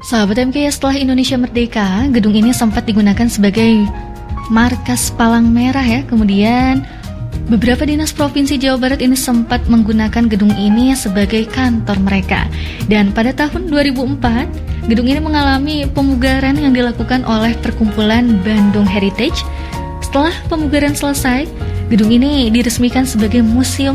Sahabat MK, setelah Indonesia merdeka, gedung ini sempat digunakan sebagai markas Palang Merah ya. Kemudian beberapa dinas provinsi Jawa Barat ini sempat menggunakan gedung ini sebagai kantor mereka. Dan pada tahun 2004, gedung ini mengalami pemugaran yang dilakukan oleh Perkumpulan Bandung Heritage. Setelah pemugaran selesai, gedung ini diresmikan sebagai museum